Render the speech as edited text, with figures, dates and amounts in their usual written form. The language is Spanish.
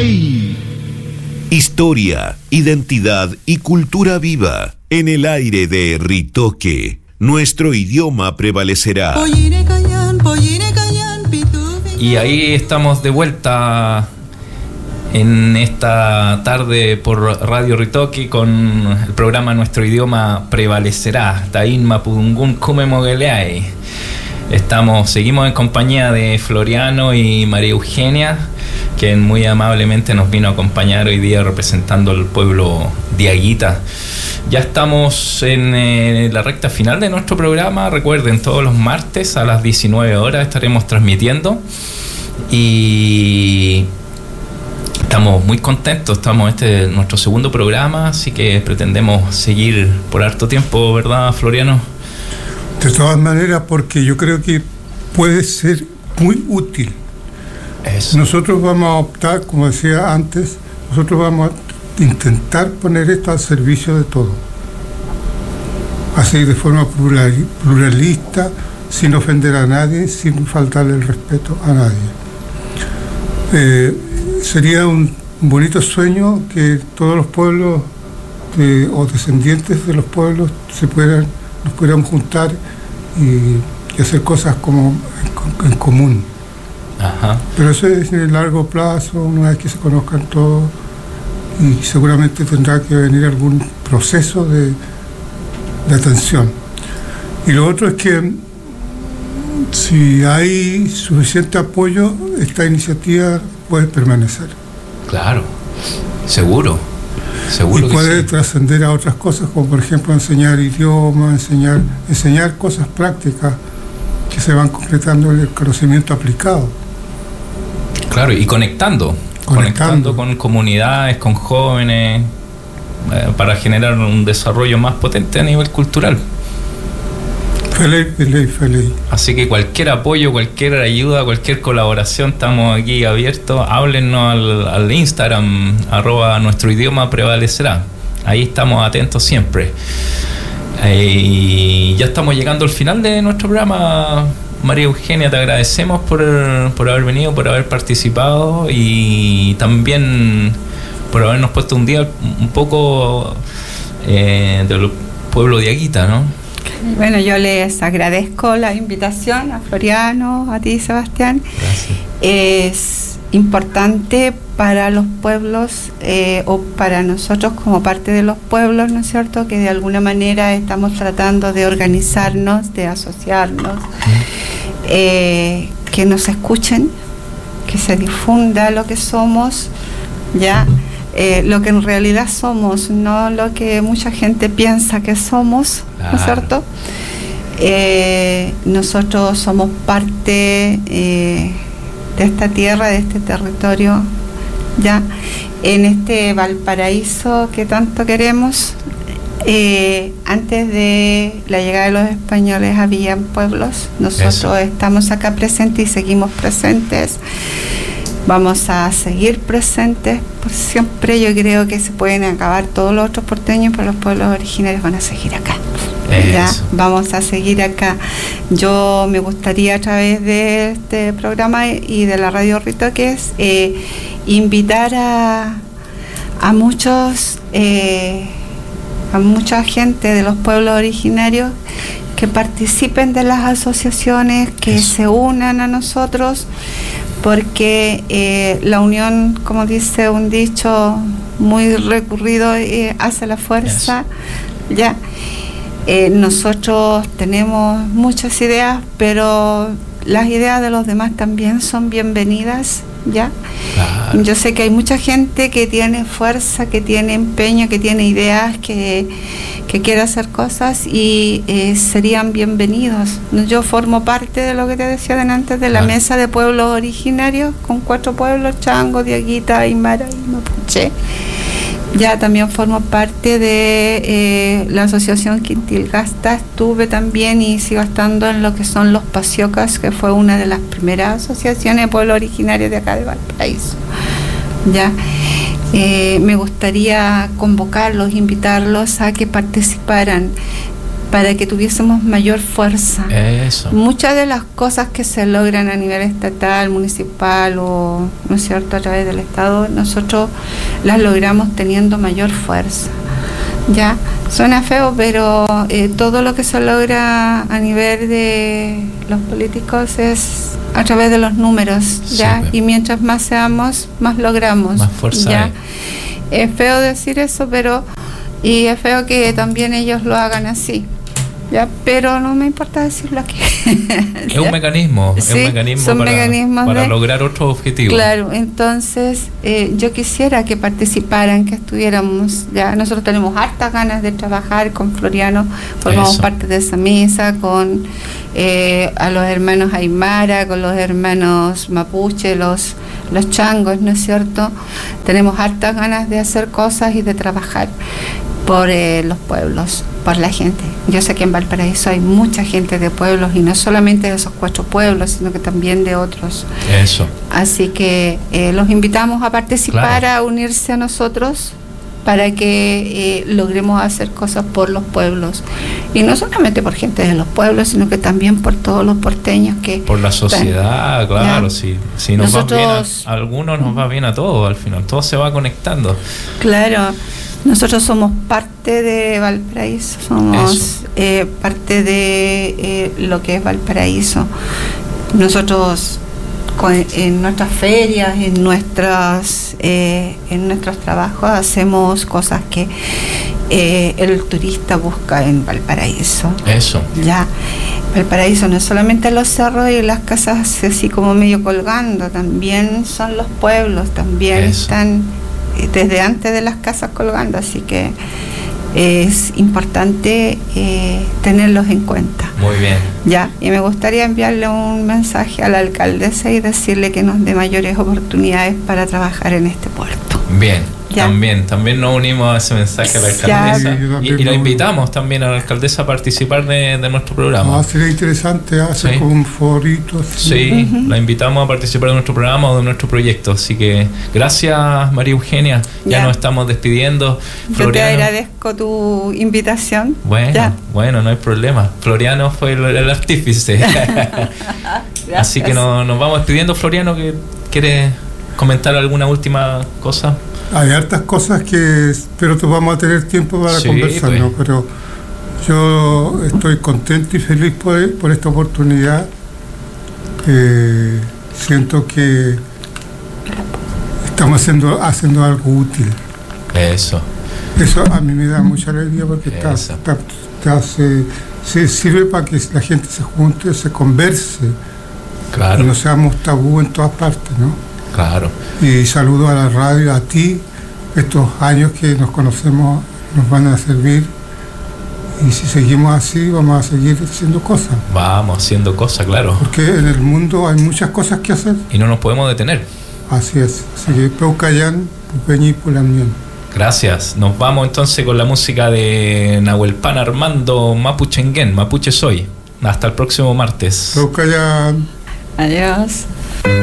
¡Ay! Historia, identidad y cultura viva en el aire de Ritoque. Nuestro idioma prevalecerá. Y ahí estamos de vuelta en esta tarde por Radio Ritoque con el programa Nuestro idioma prevalecerá. Tain Mapudungun Kume Mogeleay. Seguimos en compañía de Floriano y María Eugenia, quien muy amablemente nos vino a acompañar hoy día representando al pueblo diaguita. Ya estamos en la recta final de nuestro programa. Recuerden, todos los martes a las 19 horas estaremos transmitiendo y estamos muy contentos. Este es nuestro segundo programa, así que pretendemos seguir por harto tiempo, ¿verdad, Floriano? De todas maneras, porque yo creo que puede ser muy útil. Eso. Nosotros vamos a optar, como decía antes, nosotros vamos a intentar poner esto al servicio de todos. Así de forma pluralista, sin ofender a nadie, sin faltarle el respeto a nadie. Sería un bonito sueño que todos los pueblos o descendientes de los pueblos nos pudiéramos juntar y hacer cosas como en común. Ajá. Pero eso es en el largo plazo, una vez que se conozcan todos, y seguramente tendrá que venir algún proceso de atención. Y lo otro es que si hay suficiente apoyo, esta iniciativa puede permanecer. Claro, seguro y que puede sí. trascender a otras cosas, como por ejemplo enseñar idiomas, enseñar cosas prácticas que se van concretando en el conocimiento aplicado. Claro, y conectando con comunidades, con jóvenes, para generar un desarrollo más potente a nivel cultural. Feliz. Así que cualquier apoyo, cualquier ayuda, cualquier colaboración, estamos aquí abiertos. Háblennos al Instagram, @nuestro idioma prevalecerá. Ahí estamos atentos siempre. Y ya estamos llegando al final de nuestro programa. María Eugenia, te agradecemos por haber venido, por haber participado y también por habernos puesto un día un poco del pueblo diaguita, ¿no? Bueno, yo les agradezco la invitación a Floriano, a ti, Sebastián. Gracias. Es importante para los pueblos o para nosotros como parte de los pueblos, ¿no es cierto?, que de alguna manera estamos tratando de organizarnos, de asociarnos, que nos escuchen, que se difunda lo que somos, ya. Lo que en realidad somos, no lo que mucha gente piensa que somos, ¿no es cierto? Nosotros somos parte de esta tierra, de este territorio, ya, en este Valparaíso que tanto queremos. Antes de la llegada de los españoles habían pueblos, nosotros estamos acá presentes y seguimos presentes. Vamos a seguir presentes por siempre. Yo creo que se pueden acabar todos los otros porteños, pero los pueblos originarios van a seguir acá. Ya, vamos a seguir acá. Yo me gustaría, a través de este programa y de la Radio Ritoque, invitar a mucha gente de los pueblos originarios que participen de las asociaciones, que se unan a nosotros, porque la unión, como dice un dicho muy recurrido, hace la fuerza. Ya, nosotros tenemos muchas ideas, pero las ideas de los demás también son bienvenidas, ¿ya? Claro. Yo sé que hay mucha gente que tiene fuerza, que tiene empeño, que tiene ideas, que quiere hacer cosas y serían bienvenidos. Yo formo parte de lo que te decía antes, de la mesa de pueblos originarios, con 4 pueblos: Chango, Diaguita, Aymara y Mapuche. Ya también formo parte de la asociación Quintilgasta, estuve también y sigo estando en lo que son los Pasiocas, que fue una de las primeras asociaciones de pueblos originarios de acá de Valparaíso. Ya, me gustaría convocarlos, invitarlos a que participaran. para que tuviésemos mayor fuerza. Eso. Muchas de las cosas que se logran a nivel estatal, municipal o, ¿no es cierto?, a través del Estado, nosotros las logramos teniendo mayor fuerza. Ya, suena feo, pero todo lo que se logra a nivel de los políticos es a través de los números, ¿ya? Sí, y mientras más seamos, más logramos. Más fuerza ¿ya? hay. Es feo decir eso, pero... Y es feo que también ellos lo hagan así, ¿ya? Pero no me importa decirlo aquí. Es un mecanismo, sí, es un mecanismo para lograr otro objetivo. Claro, entonces yo quisiera que participaran, que estuviéramos, ya nosotros tenemos hartas ganas de trabajar con Floriano, formamos parte de esa mesa, con a los hermanos Aymara, con los hermanos Mapuche, los changos, ¿no es cierto? Tenemos hartas ganas de hacer cosas y de trabajar por los pueblos, por la gente. Yo sé que en Valparaíso hay mucha gente de pueblos y no solamente de esos 4 pueblos, sino que también de otros. Eso. Así que los invitamos a participar, claro, a unirse a nosotros para que logremos hacer cosas por los pueblos. Y no solamente por gente de los pueblos, sino que también por todos los porteños que... Por la sociedad, claro. Si nos va bien a algunos, nos va bien a todos al final. Todo se va conectando. Claro. Nosotros somos parte de Valparaíso, somos parte de lo que es Valparaíso. Nosotros en nuestras ferias, en nuestros trabajos hacemos cosas que el turista busca en Valparaíso. Eso. Ya, Valparaíso no es solamente los cerros y las casas así como medio colgando, también son los pueblos, también están desde antes de las casas colgando, así que es importante tenerlos en cuenta. Muy bien. Ya, y me gustaría enviarle un mensaje a la alcaldesa y decirle que nos dé mayores oportunidades para trabajar en este puerto. Bien. También nos unimos a ese mensaje a la alcaldesa y la invitamos también a la alcaldesa a participar de nuestro programa. Sería interesante hacer como un forito. Sí, la invitamos a participar de nuestro programa o de nuestro proyecto. Así que gracias, María Eugenia. Ya nos estamos despidiendo. Yo te agradezco tu invitación. Bueno, no hay problema. Floriano fue el artífice. Así que nos vamos despidiendo. Floriano, ¿quiere comentar alguna última cosa? Hay hartas cosas pero vamos a tener tiempo para conversar, ¿no? Pero yo estoy contento y feliz por esta oportunidad. Siento que estamos haciendo algo útil. Eso a mí me da mucha alegría porque sirve para que la gente se junte, se converse, claro, y no seamos tabú en todas partes, ¿no? Claro. Y saludo a la radio, a ti. Estos años que nos conocemos nos van a servir. Y si seguimos así, vamos a seguir haciendo cosas. Vamos haciendo cosas, claro. Porque en el mundo hay muchas cosas que hacer. Y no nos podemos detener. Así es. Así que Peucayán, Pupeñi, Pulamien. Gracias. Nos vamos entonces con la música de Nahuelpan Armando Mapuchenguén, Mapuche Soy. Hasta el próximo martes. Peucayán. Adiós.